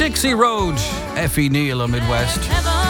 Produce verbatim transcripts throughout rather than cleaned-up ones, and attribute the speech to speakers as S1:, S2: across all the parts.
S1: Dixie Road, Effie Neal on Midwest.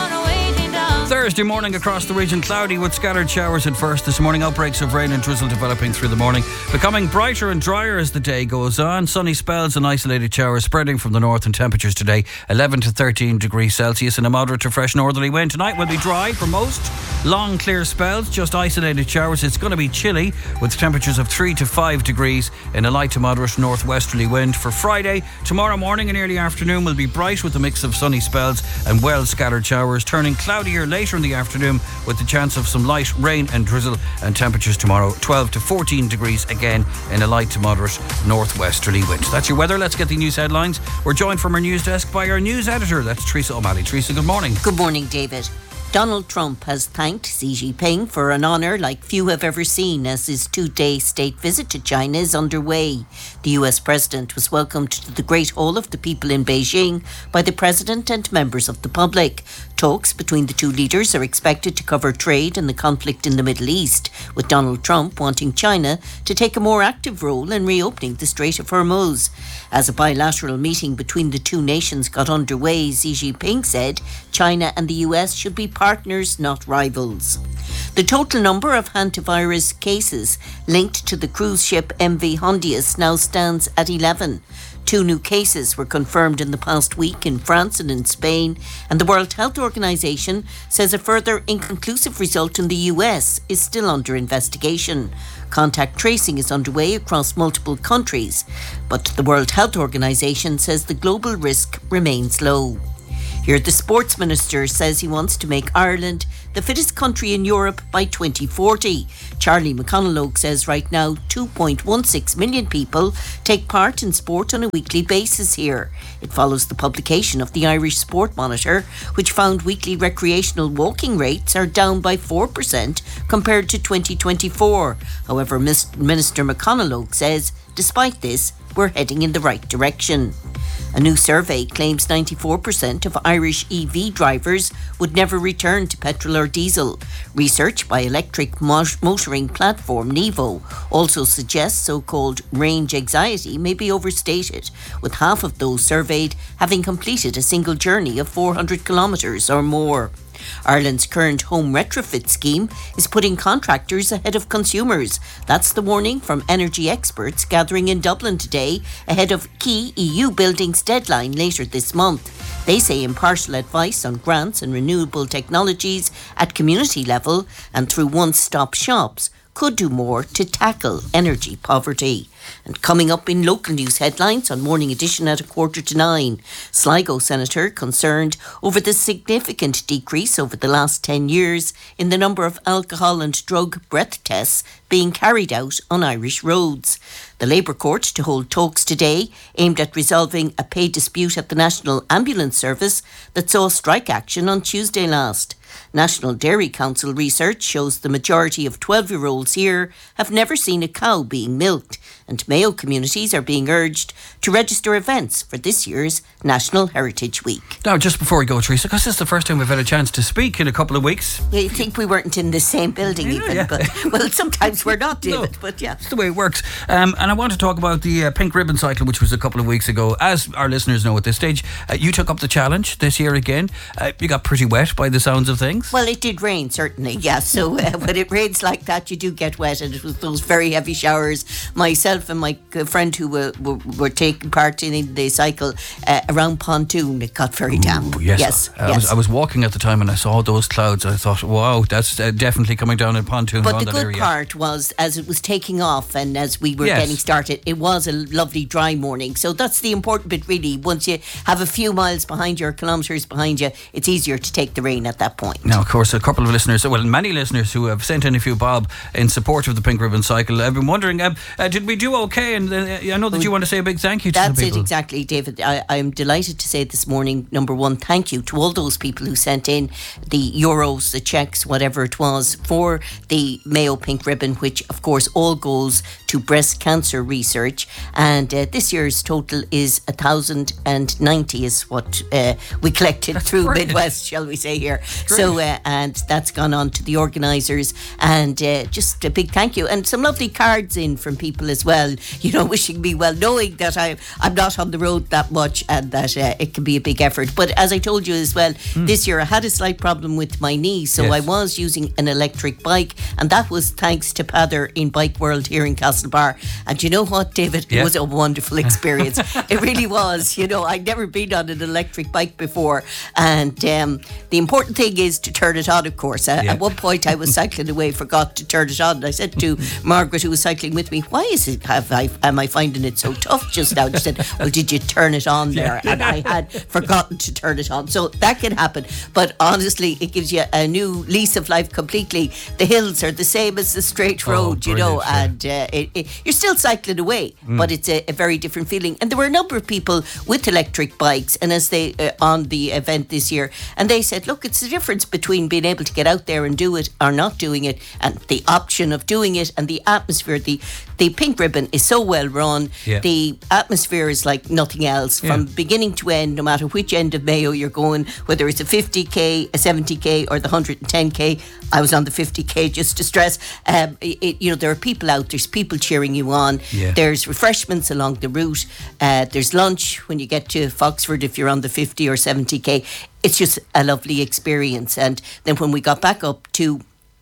S1: Thursday morning across the region, cloudy with scattered showers at first this morning. Outbreaks of rain and drizzle developing through the morning, becoming brighter and drier as the day goes on. Sunny spells and isolated showers spreading from the north, and temperatures today eleven to thirteen degrees Celsius and a moderate to fresh northerly wind. Tonight will be dry for most. Long clear spells, just isolated showers. It's going to be chilly with temperatures of three to five degrees in a light to moderate northwesterly wind. For Friday, tomorrow morning and early afternoon will be bright with a mix of sunny spells and well scattered showers, turning cloudier later in the afternoon with the chance of some light rain and drizzle, and temperatures tomorrow twelve to fourteen degrees again in a light to moderate northwesterly wind. That's your weather. Let's get the news headlines. We're joined from our news desk by our news editor. That's Teresa O'Malley. Teresa, good morning.
S2: Good morning, David. Donald Trump has thanked Xi Jinping for an honour like few have ever seen as his two-day state visit to China is underway. The U S President was welcomed to the Great Hall of the People in Beijing by the President and members of the public. Talks between the two leaders are expected to cover trade and the conflict in the Middle East, with Donald Trump wanting China to take a more active role in reopening the Strait of Hormuz. As a bilateral meeting between the two nations got underway, Xi Jinping said China and the U S should be partners, not rivals. The total number of hantavirus cases linked to the cruise ship M V Hondius now stands at eleven. Two new cases were confirmed in the past week in France and in Spain, and the World Health Organization says a further inconclusive result in the U S is still under investigation. Contact tracing is underway across multiple countries, but the World Health Organization says the global risk remains low. Here, the sports minister says he wants to make Ireland the fittest country in Europe by twenty forty. Charlie McConalogue says right now two point one six million people take part in sport on a weekly basis here. It follows the publication of the Irish Sport Monitor, which found weekly recreational walking rates are down by four percent compared to twenty twenty-four. However, Minister McConalogue says, despite this, we're heading in the right direction. A new survey claims ninety-four percent of Irish E V drivers would never return to petrol or diesel. Research by electric motoring platform Nevo also suggests so-called range anxiety may be overstated, with half of those surveyed having completed a single journey of four hundred kilometres or more. Ireland's current home retrofit scheme is putting contractors ahead of consumers. That's the warning from energy experts gathering in Dublin today ahead of key E U buildings deadline later this month. They say impartial advice on grants and renewable technologies at community level and through one-stop shops could do more to tackle energy poverty. And coming up in local news headlines on Morning Edition at a quarter to nine, Sligo Senator concerned over the significant decrease over the last ten years in the number of alcohol and drug breath tests being carried out on Irish roads. The Labour Court to hold talks today aimed at resolving a pay dispute at the National Ambulance Service that saw strike action on Tuesday last. National Dairy Council research shows the majority of twelve-year-olds here have never seen a cow being milked, and Mayo communities are being urged to register events for this year's National Heritage Week.
S1: Now, just before we go, Teresa, because this is the first time we've had a chance to speak in a couple of weeks.
S2: Yeah, you think we weren't in the same building even, yeah. but well, sometimes we're not, David, no, but yeah.
S1: It's the way it works. Um, and I want to talk about the uh, Pink Ribbon Cycle, which was a couple of weeks ago. As our listeners know at this stage, uh, you took up the challenge this year again. Uh, you got pretty wet by the sounds of things.
S2: Well, it did rain, certainly, yeah. So uh, when it rains like that, you do get wet, and it was those very heavy showers. Myself and my uh, friend who uh, were, were taking part in the cycle uh, around Pontoon, it got very damp.
S1: Ooh, yes.
S2: Yes,
S1: I,
S2: yes.
S1: Was, I was walking at the time and I saw those clouds. I thought, wow, that's uh, definitely coming down in Pontoon.
S2: But the
S1: that
S2: good
S1: area.
S2: part was, as it was taking off and as we were
S1: yes.
S2: getting started, it was a lovely dry morning. So that's the important bit, really. Once you have a few miles behind you or kilometres behind you, it's easier to take the rain at that point.
S1: Now, of course, a couple of listeners, well, many listeners who have sent in a few bob in support of the Pink Ribbon Cycle. I've been wondering, uh, uh, did we do okay? And uh, I know that you want to say a big thank you to
S2: That's
S1: the people.
S2: That's it, exactly, David. I, I'm delighted to say this morning, number one, thank you to all those people who sent in the euros, the checks, whatever it was, for the Mayo Pink Ribbon, which, of course, all goes to breast cancer research. And uh, this year's total is one thousand ninety is what uh, we collected That's through brilliant. Midwest, shall we say here. Great. So, uh, and that's gone on to the organisers, and uh, just a big thank you. And some lovely cards in from people as well, you know, wishing me well, knowing that I, I'm not on the road that much and that uh, it can be a big effort. But as I told you as well, mm. this year I had a slight problem with my knee, so yes. I was using an electric bike, and that was thanks to Pather in Bike World here in Castlebar. And you know what, David? It yeah. was a wonderful experience. It really was. You know, I'd never been on an electric bike before, and um, the important thing is to turn it on, of course. Uh, yeah. At one point I was cycling away, forgot to turn it on, and I said to Margaret, who was cycling with me, why is it, have I, am I finding it so tough just now? She said, well, did you turn it on there? And I had forgotten to turn it on. So that can happen, but honestly it gives you a new lease of life completely. The hills are the same as the straight road, oh, you know, yeah. and uh, it, it, you're still cycling away, mm. but it's a, a very different feeling. And there were a number of people with electric bikes, and as they uh, on the event this year, and they said, look, it's the difference between being able to get out there and do it or not doing it, and the option of doing it, and the atmosphere. The the Pink Ribbon is so well run. Yeah. The atmosphere is like nothing else from yeah. beginning to end, no matter which end of Mayo you're going, whether it's a fifty k, a seventy k or the one hundred ten k. I was on the fifty k, just to stress. Um, it, you know, there are people out, there's people cheering you on. Yeah. There's refreshments along the route. Uh, there's lunch when you get to Foxford if you're on the fifty or seventy k. It's just a lovely experience. And then when we got back up to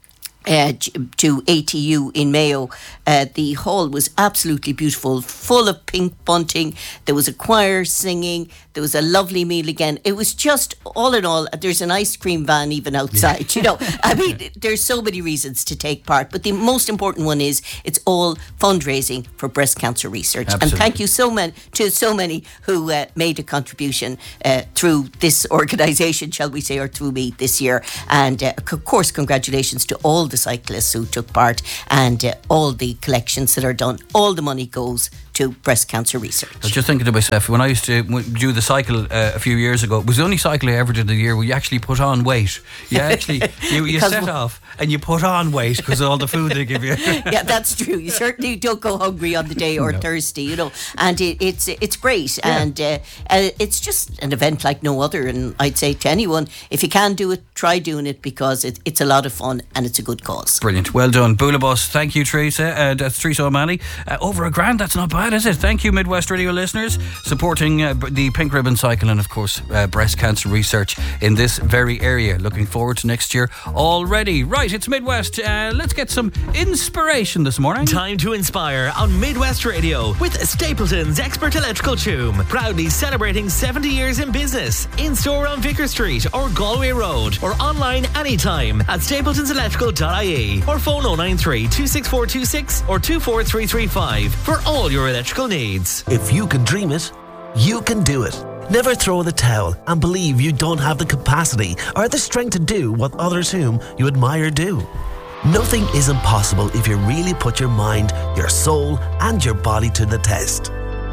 S2: Uh, to A T U in Mayo, uh, the hall was absolutely beautiful, full of pink bunting. There was a choir singing. There was a lovely meal again. It was just, all in all, there's an ice cream van even outside. Yeah. You know, I mean, there's so many reasons to take part, but the most important one is it's all fundraising for breast cancer research. Absolutely. And thank you so many to so many who uh, made a contribution uh, through this organisation, shall we say, or through me this year. And uh, of course, congratulations to all the cyclists who took part, and uh, all the collections that are done. All the money goes to breast cancer research. I was just thinking to myself, when I used to do the cycle uh, a few years ago, it was the only cycle I ever did in the year where you actually put on weight. You actually, you, you set off and you put on weight because of all the food they give you. Yeah, that's true. You certainly don't go hungry on the day or no. thirsty, you know, and it, it's it's great. Yeah. And uh, uh, it's just an event like no other. And I'd say to anyone, if you can do it, try doing it, because it, it's a lot of fun and it's a good cause. Brilliant. Well done. Boolabus. Thank you, Teresa. Uh, that's Teresa O'Malley. Uh, over a grand, that's not bad, is it? Thank you, Midwest Radio listeners, supporting uh, the Pink Ribbon Cycle and, of course, uh, breast cancer research in this very area. Looking forward to next year already. Right, it's Midwest. Uh, let's get some inspiration this morning.
S3: Time to inspire on Midwest Radio with Stapleton's Expert Electrical Choom. Proudly celebrating seventy years in business. In store on Vicar Street or Galway Road, or online anytime at stapletons electrical dot I E, or phone oh nine three, two six four two six or two four three three five for all your electrical needs.
S4: If you can dream it, you can do it. Never throw the towel and believe you don't have the capacity or the strength to do what others whom you admire do. Nothing is impossible if you really put your mind, your soul and your body to the test.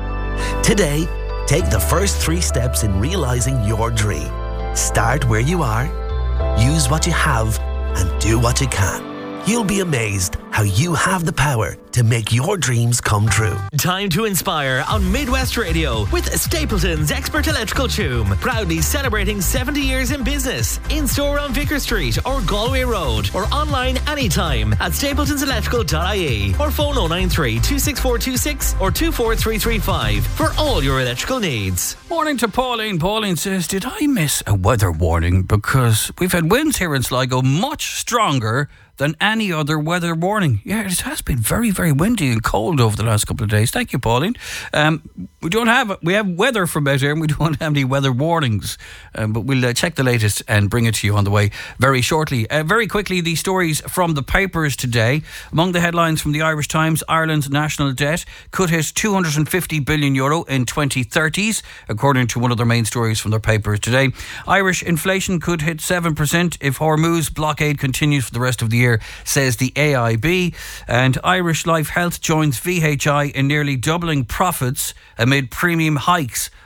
S4: Today, take the first three steps in realizing your dream. Start where you are, use what you have, and do what you can. You'll be amazed how you have the power to make your dreams come true.
S3: Time to inspire on Midwest Radio with Stapleton's Expert Electrical Choom. Proudly celebrating seventy years in business. In store on Vicar Street or Galway Road, or online anytime at stapletons electrical dot I E, or phone oh nine three, two six four two six or two four three three five for all your electrical needs.
S1: Morning to Pauline. Pauline says, did I miss a weather warning? Because we've had winds here in Sligo much stronger than any other weather warning. Yeah, it has been very, very windy and cold over the last couple of days. Thank you, Pauline. Um, we don't have we have weather from out here, and we don't have any weather warnings. Um, but we'll uh, check the latest and bring it to you on the way very shortly. Uh, very quickly, the stories from the papers today. Among the headlines from the Irish Times, Ireland's national debt could hit two hundred fifty billion euro in twenty thirties, according to one of their main stories from their papers today. Irish inflation could hit seven percent if Hormuz blockade continues for the rest of the year, says the A I B. And Irish Life Health joins V H I in nearly doubling profits amid premium hikes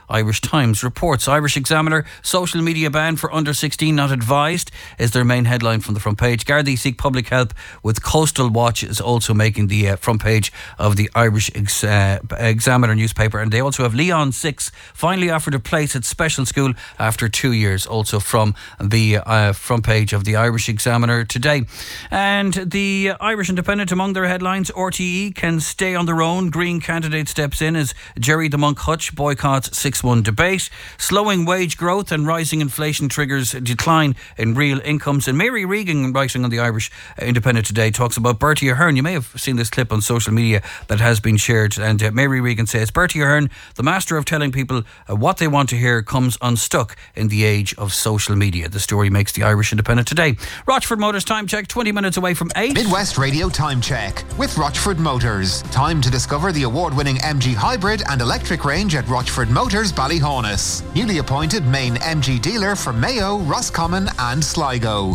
S1: Irish Times reports. Irish Examiner, social media ban for under sixteen not advised is their main headline from the front page. Gardaí seek public help with Coastal Watch is also making the uh, front page of the Irish Ex- uh, Examiner newspaper. And they also have Leon six finally offered a place at special school after two years, also from the uh, front page of the Irish Examiner today. And the Irish Independent, among their headlines, R T E can stay on their own. Green candidate steps in as Jerry the Monk Hutch boycotts six one debate. Slowing wage growth and rising inflation triggers a decline in real incomes. And Mary Regan, writing on the Irish Independent today, talks about Bertie Ahern. You may have seen this clip on social media that has been shared. And uh, Mary Regan says, Bertie Ahern, the master of telling people uh, what they want to hear, comes unstuck in the age of social media. The story makes the Irish Independent today. Rochford Motors time check, twenty minutes away from eight.
S5: Midwest Radio time check with Rochford Motors. Time to discover the award-winning M G hybrid and electric range at Rochford Motors, Ballyhonus. Newly appointed main M G dealer for Mayo, Roscommon and Sligo.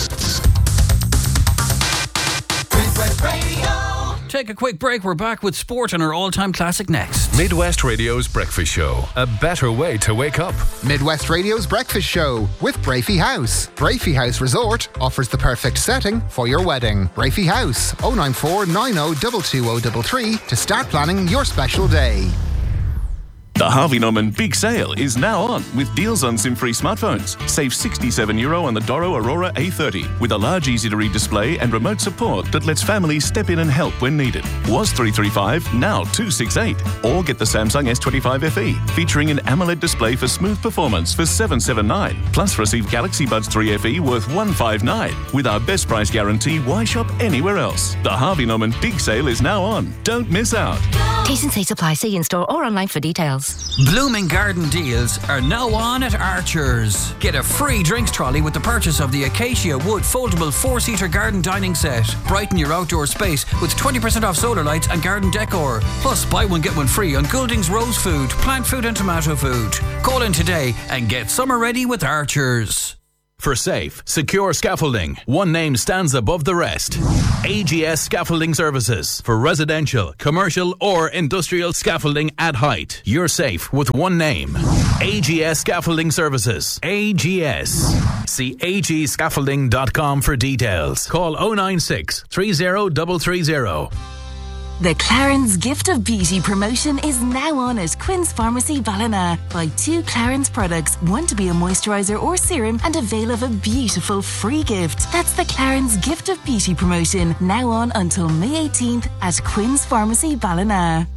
S1: Midwest Radio. Take a quick break. We're back with sport and our all-time classic next.
S6: Midwest Radio's Breakfast Show. A better way to wake up.
S5: Midwest Radio's Breakfast Show with Brafey House. Brafey House Resort offers the perfect setting for your wedding. Brafey House, oh nine four nine oh two two oh three three to start planning your special day.
S7: The Harvey Norman Big Sale is now on with deals on SIM-free smartphones. Save sixty-seven euro on the Doro Aurora A thirty with a large easy-to-read display and remote support that lets families step in and help when needed. Was three thirty-five, now two sixty-eight. Or get the Samsung S twenty-five F E featuring an AMOLED display for smooth performance for seven seventy-nine. Plus receive Galaxy Buds three F E worth one fifty-nine. With our best price guarantee, why shop anywhere else? The Harvey Norman Big Sale is now on. Don't miss out.
S8: T's and C's apply. See in store or online for details.
S1: Blooming Garden deals are now on at Archer's. Get a free drinks trolley with the purchase of the Acacia Wood foldable four-seater garden dining set. Brighten your outdoor space with twenty percent off solar lights and garden decor. Plus, buy one get one free on Goulding's Rose Food, plant food and tomato food. Call in today and get summer ready with Archer's.
S9: For safe, secure scaffolding, one name stands above the rest. A G S Scaffolding Services. For residential, commercial or industrial scaffolding at height. You're safe with one name. A G S Scaffolding Services. A G S. See a g scaffolding dot com for details. Call oh nine six, three oh three three oh.
S10: The Clarence Gift of Beauty promotion is now on at Quinn's Pharmacy Ballina. Buy two Clarence products, one to be a moisturiser or serum, and avail of a beautiful free gift. That's the Clarence Gift of Beauty promotion, now on until May eighteenth at Quinn's Pharmacy Ballina.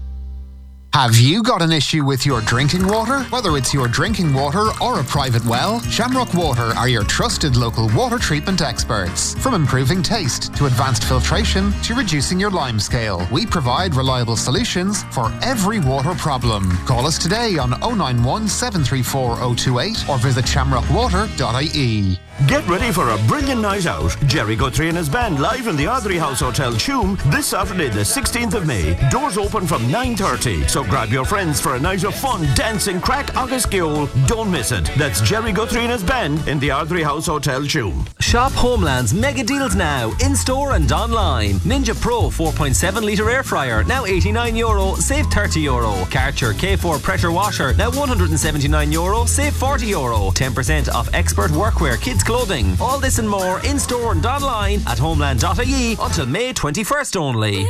S5: Have you got an issue with your drinking water? Whether it's your drinking water or a private well, Shamrock Water are your trusted local water treatment experts. From improving taste to advanced filtration to reducing your lime scale, we provide reliable solutions for every water problem. Call us today on oh nine one, seven three four, oh two eight or visit shamrock water dot I E.
S11: Get ready for a brilliant night out. Jerry Guthrie and his band live in the Ardrey House Hotel, Tuam, this Saturday the sixteenth of May. Doors open from nine thirty. So grab your friends for a night of fun, dancing, crack, agus giol. Don't miss it. That's Jerry Guthrie and his band in the Ardrey House Hotel, Tuam.
S3: Shop Homeland's mega deals now, in store and online. Ninja Pro four point seven litre air fryer, now eighty-nine euro, save thirty euro. Karcher K four pressure washer, now one hundred seventy-nine euro, save forty euro. ten percent off expert workwear, kids clothing. All this and more in store and online at homeland dot I E until May twenty-first only.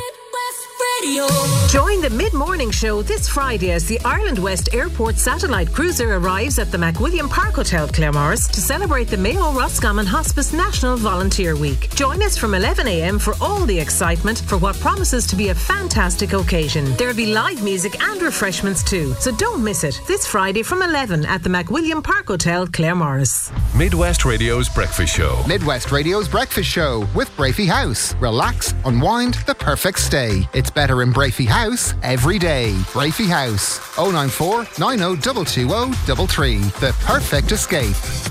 S12: Join the mid-morning show this Friday as the Ireland West Airport satellite cruiser arrives at the McWilliam Park Hotel, Claremorris, to celebrate the Mayo Roscommon Hospice National Volunteer Week. Join us from eleven a m for all the excitement for what promises to be a fantastic occasion. There'll be live music and refreshments too, so don't miss it. This Friday from eleven at the McWilliam Park Hotel, Claremorris.
S6: Midwest Radio's Breakfast Show.
S5: Midwest Radio's Breakfast Show with Brafey House. Relax, unwind, the perfect stay. It's better in Brafey House every day. Brafey House, oh nine four, nine oh two two oh three three. The perfect escape.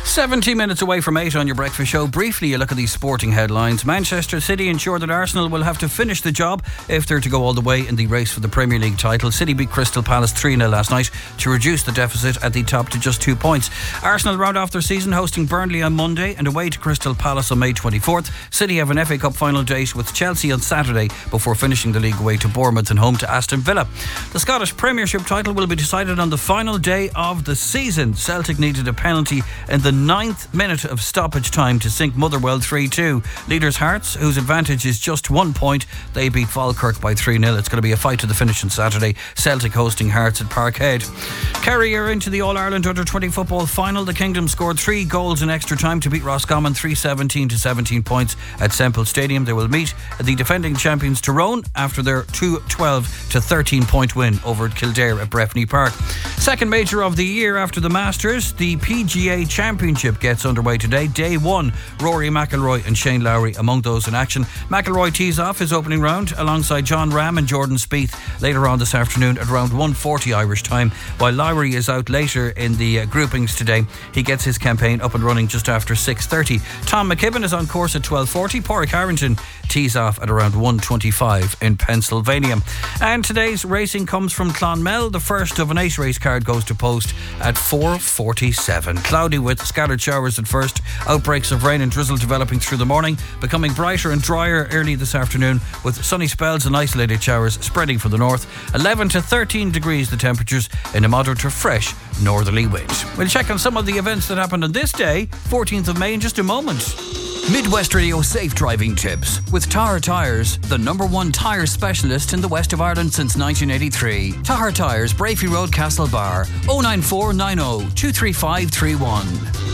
S1: seventy minutes away from eight on your breakfast show. Briefly, you look at these sporting headlines. Manchester City ensure that Arsenal will have to finish the job if they're to go all the way in the race for the Premier League title. City beat Crystal Palace three nil last night to reduce the deficit at the top to just two points. Arsenal round off their season hosting Burnley on Monday and away to Crystal Palace on May twenty-fourth. City have an F A Cup final date with Chelsea on Saturday before finishing the league away to Bournemouth and home to Aston Villa. The Scottish Premiership title will be decided on the final day of the season. Celtic needed a penalty in the ninth minute of stoppage time to sink Motherwell three two. Leaders Hearts, whose advantage is just one point, they beat Falkirk by three nil. It's going to be a fight to the finish on Saturday. Celtic hosting Hearts at Parkhead. Kerry are into the All-Ireland under twenty football final. The Kingdom scored three goals in extra time to beat Roscommon three seventeen to seventeen points at Semple Stadium. They will meet the defending champions Tyrone after their two twelve to thirteen point win over Kildare at Breffni Park. Second major of the year after the Masters, the P G A Championship gets underway today. Day one, Rory McIlroy and Shane Lowry among those in action. McIlroy tees off his opening round alongside John Ram and Jordan Spieth later on this afternoon at around one forty Irish time, while Lowry is out later in the uh, groupings today. He gets his campaign up and running just after six thirty. Tom McKibben is on course at twelve forty. Pádraig Harrington tees off at around one twenty-five in Pennsylvania. And today's racing comes from Clonmel. The first of an eight race card goes to post at four forty-seven. Cloudy with scattered showers at first, outbreaks of rain and drizzle developing through the morning, becoming brighter and drier early this afternoon with sunny spells and isolated showers spreading from the north. eleven to thirteen degrees the temperatures in a moderate to fresh northerly wind. We'll check on some of the events that happened on this day, fourteenth of May, in just a moment.
S13: Midwest Radio safe driving tips with Tahar Tyres, the number one tyre specialist in the west of Ireland since nineteen eighty-three. Tahar Tyres, Brafey Road, Castlebar. oh nine four nine oh two three five three one.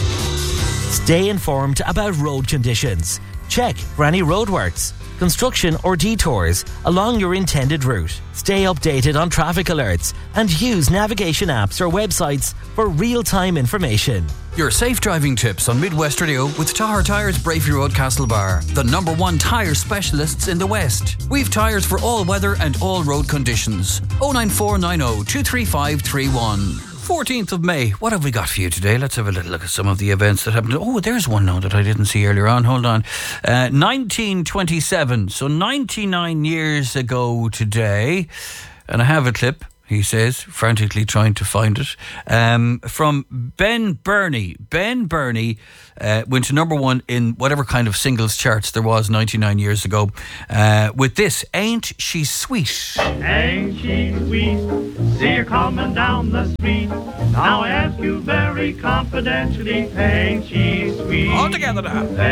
S3: Stay informed about road conditions. Check for any roadworks, construction or detours along your intended route. Stay updated on traffic alerts and use navigation apps or websites for real-time information.
S13: Your safe driving tips on Midwest Radio with Tahar Tyres, Brafey Road, Castlebar, the number one tyre specialists in the West. We've tyres for all weather and all road conditions. oh nine four nine oh two three five three one.
S1: fourteenth of May. What have we got for you today? Let's have a little look at some of the events that happened. Oh, there's one now that I didn't see earlier on. Hold on. Uh, nineteen twenty-seven. So ninety-nine years ago today. And I have a clip, he says, frantically trying to find it, um, from Ben Burney. Ben Burney uh, went to number one in whatever kind of singles charts there was ninety-nine years ago uh, with this, Ain't She Sweet?
S14: Ain't she sweet? See her coming down the street. Now I ask you very confidentially, ain't she sweet?
S1: All together now.